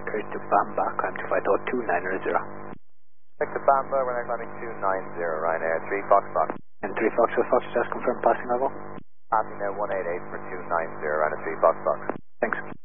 Baker to Bamba, climb to 5.2900. Back to Bamba, we're now climbing 290, Ryanair, 3 Foxtrot. And 3 Foxtrot, just confirm passing level. Passing now 188 for 290, Ryanair 3 Foxtrot. Thanks.